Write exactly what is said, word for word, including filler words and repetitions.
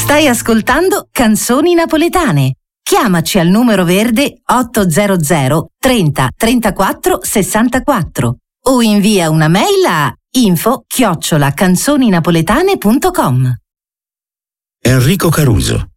Stai ascoltando Canzoni Napoletane. Chiamaci al numero verde ottocento trenta trentaquattro sessantaquattro o invia una mail a info chiocciola canzoninapoletane punto com. Enrico Caruso.